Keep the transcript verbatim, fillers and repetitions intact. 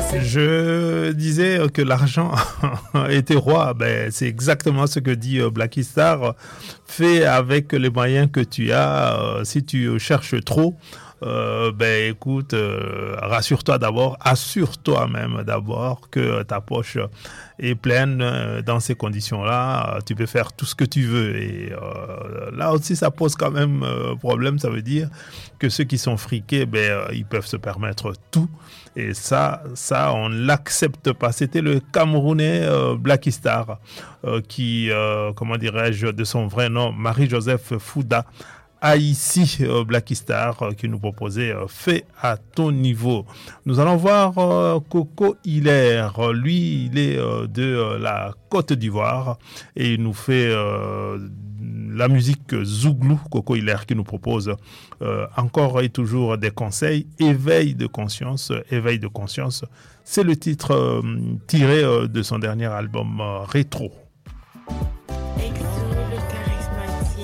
Je disais que l'argent était roi. Ben, c'est exactement ce que dit Blacky Star. Fais avec les moyens que tu as. Si tu cherches trop, Euh, ben écoute, euh, rassure-toi d'abord, assure-toi même d'abord que ta poche est pleine. Dans ces conditions-là, tu peux faire tout ce que tu veux. Et euh, là aussi, ça pose quand même euh, problème. Ça veut dire que ceux qui sont friqués, ben euh, ils peuvent se permettre tout. Et ça, ça, on l'accepte pas. C'était le Camerounais euh, Blacky Star euh, qui, euh, comment dirais-je, de son vrai nom, Marie-Joseph Fouda, a ici euh, Blacky Star euh, qui nous proposait euh, Fais à ton niveau. Nous allons voir euh, Coco Hilaire. Lui, il est euh, de euh, la Côte d'Ivoire et il nous fait euh, la musique Zouglou. Coco Hilaire qui nous propose euh, encore et toujours des conseils. Éveil de conscience. Éveil de conscience. C'est le titre euh, tiré euh, de son dernier album euh, Rétro.